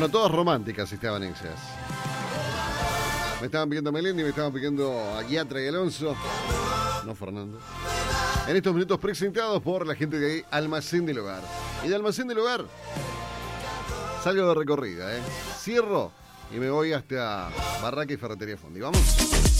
Bueno, todas románticas estebanenses. Me estaban pidiendo a Melendi, me estaban pidiendo a Yatra y Alonso. No, Fernando. En estos minutos presentados por la gente de Almacén del Hogar. Y de Almacén del Hogar salgo de recorrida, Cierro y me voy hasta Barraca y Ferretería Fondi. ¿Vamos?